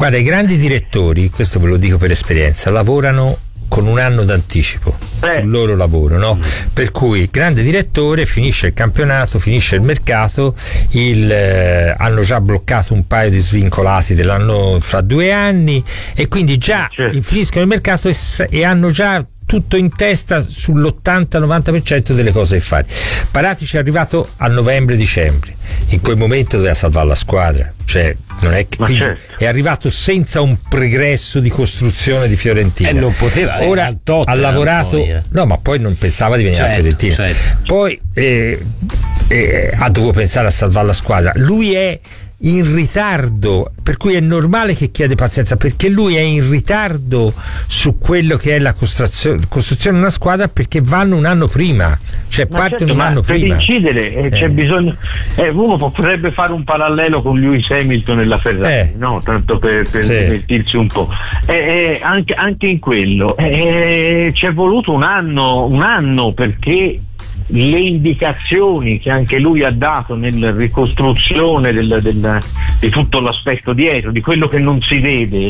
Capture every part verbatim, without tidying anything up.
Guarda, i grandi direttori, questo ve lo dico per esperienza, lavorano con un anno d'anticipo eh. sul loro lavoro, no? Mm. Per cui il grande direttore finisce il campionato, finisce il mercato, il, eh, hanno già bloccato un paio di svincolati dell'anno fra due anni e quindi già certo. finiscono il mercato e, e hanno già tutto in testa sull'ottanta novanta per cento delle cose da fare. Paratici è arrivato a novembre-dicembre, in quel momento doveva salvare la squadra, cioè non è che quindi certo. è arrivato senza un pregresso di costruzione di Fiorentina e non poteva, ora ha lavorato poi, eh. no ma poi non pensava di venire certo, alla Fiorentina certo. poi eh, eh, ha dovuto pensare a salvare la squadra. Lui è in ritardo, per cui è normale che chiede pazienza, perché lui è in ritardo su quello che è la costruzione, costruzione di una squadra, perché vanno un anno prima, cioè ma partono certo, un anno per prima. Per incidere eh, c'è bisogno, eh, uno potrebbe fare un parallelo con Lewis Hamilton e la Ferrari, eh. no? Tanto per, per sì. divertirsi un po'. Eh, eh, anche, anche in quello eh, ci è voluto un anno, un anno perché le indicazioni che anche lui ha dato nella ricostruzione del, del, di tutto l'aspetto dietro, di quello che non si vede,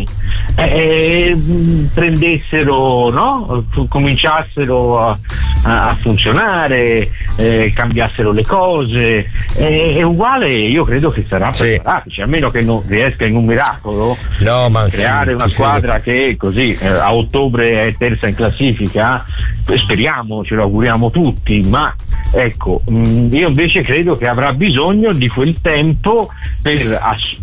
eh, prendessero, no? cominciassero a, a funzionare, eh, cambiassero le cose. Eh, è uguale, io credo che sarà per sì. Paratici, a meno che non riesca in un miracolo no, ma creare sì, una squadra credo. Che così eh, a ottobre è terza in classifica, speriamo, ce lo auguriamo tutti, ma ecco, io invece credo che avrà bisogno di quel tempo per ass-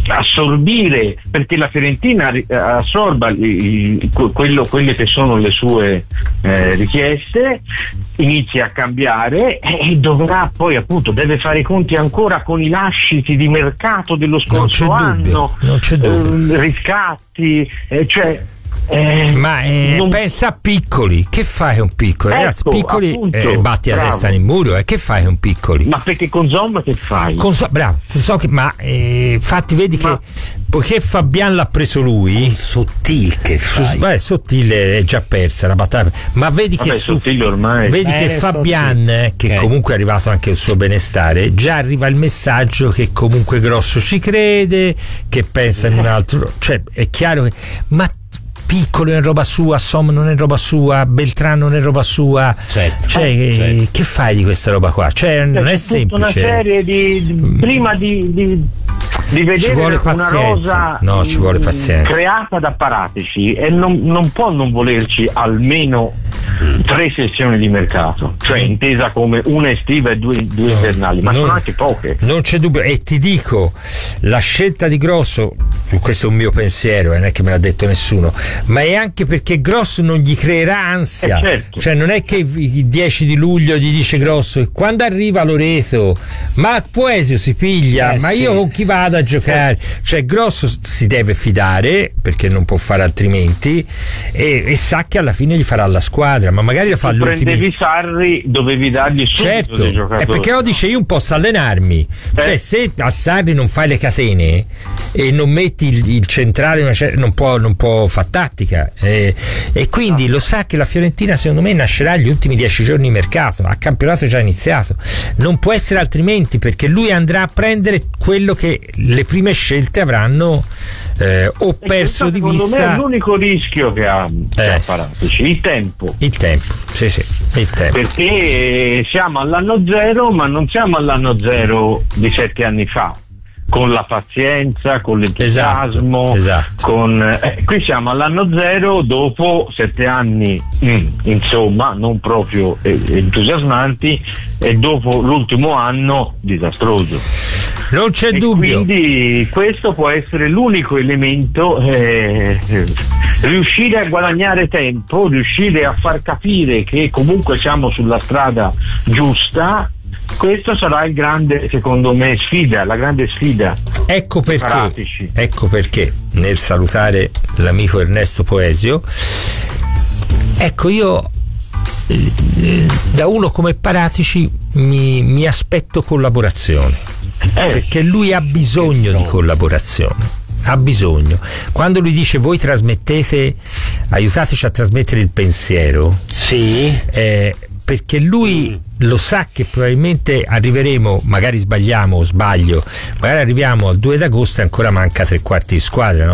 assorbire, perché la Fiorentina assorba il, il, quello, quelle che sono le sue eh, richieste, inizia a cambiare e dovrà poi appunto deve fare i conti ancora con i lasciti di mercato dello scorso non c'è anno, dubbio, non c'è dubbio. Eh, riscatti, eh, cioè Eh, ma eh, non... pensa a Piccoli, che fai con Piccoli? Ecco, Ragazzi, Piccoli appunto, eh, batti la bravo. testa nel muro, eh, che fai con Piccoli? Ma perché con Zom che fai? Con so, bravo, so che, ma eh, infatti vedi ma... che poiché Fabian l'ha preso lui, Sottil che fai? Su, beh, Sottile è già persa la battaglia, ma vedi Vabbè, che su, ormai. vedi eh, che Fabian, eh, che okay. comunque è arrivato anche il suo benestare, già arriva il messaggio che comunque Grosso ci crede, che pensa in un altro, cioè è chiaro che, ma Piccolo è roba sua, Som non è roba sua, Beltrano non è roba sua, certo, cioè certo. che fai di questa roba qua? Cioè non è semplice. Una serie di, di prima di, di, di vedere ci vuole una rosa no, ci vuole pazienza. creata da Paratici e non, non può non volerci almeno tre sessioni di mercato, cioè intesa come una estiva e due, due invernali, ma non, sono anche poche. Non c'è dubbio, e ti dico, la scelta di Grosso, questo è un mio pensiero, non è che me l'ha detto nessuno, ma è anche perché Grosso non gli creerà ansia, eh certo. cioè non è che il dieci di luglio gli dice Grosso quando arriva Loreto ma Poesio si piglia, eh ma sì. io con chi vado a giocare, cioè Grosso si deve fidare perché non può fare altrimenti e, e sa che alla fine gli farà la squadra, ma magari lo fa tu all'ultimo. Prendevi Sarri, dovevi dargli subito certo, dei giocatori. è perché lo dice io posso allenarmi, eh. cioè se a Sarri non fai le catene e non metti il, il centrale una cer- non può, non può fare tattica eh, e quindi ah. lo sa che la Fiorentina secondo me nascerà gli ultimi dieci giorni di mercato, a campionato già iniziato, non può essere altrimenti, perché lui andrà a prendere quello che le prime scelte avranno eh, o perso di vista. Secondo me è l'unico rischio che ha, eh. che ha Paratici, il tempo il tempo, sì sì, il tempo, perché siamo all'anno zero ma non siamo all'anno zero di sette anni fa, con la pazienza, con l'entusiasmo, esatto, esatto. Con, eh, qui siamo all'anno zero dopo sette anni mm, insomma non proprio eh, entusiasmanti e dopo l'ultimo anno disastroso. Non c'è e dubbio. Quindi questo può essere l'unico elemento, eh, riuscire a guadagnare tempo, riuscire a far capire che comunque siamo sulla strada giusta. Questo sarà il grande, secondo me, sfida, la grande sfida. Ecco perché, Paratici. ecco perché nel salutare l'amico Ernesto Poesio, ecco io eh, da uno come Paratici mi, mi aspetto collaborazione, eh. perché lui ha bisogno di collaborazione. Ha bisogno. Quando lui dice voi trasmettete, aiutateci a trasmettere il pensiero, sì, eh, perché lui mm. lo sa che probabilmente arriveremo, magari sbagliamo o sbaglio, magari arriviamo al due d'agosto e ancora manca tre quarti di squadra, no?